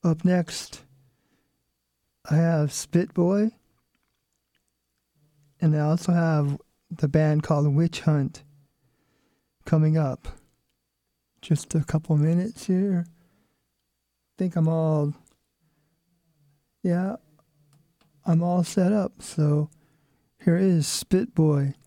up next, I have Spit Boy, and I also have the band called Witch Hunt coming up. Just a couple minutes here. I think I'm all set up. So here is Spit Boy.